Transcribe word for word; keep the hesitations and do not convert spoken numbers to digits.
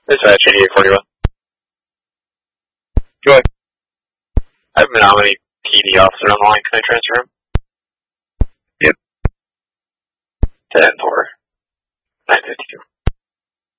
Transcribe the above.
Dispatch eighty-eight forty-one. Go ahead. I have a Menominee P D officer on the line. Can I transfer him? Yep. ten four nine fifty-two.